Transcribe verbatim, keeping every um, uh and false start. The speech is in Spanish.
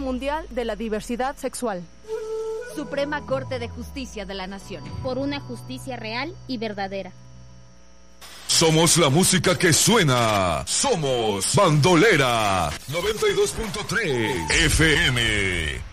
Mundial de la Diversidad Sexual. Suprema Corte de Justicia de la Nación. Por una justicia real y verdadera. Somos la música que suena. Somos Bandolera noventa y dos punto tres F M.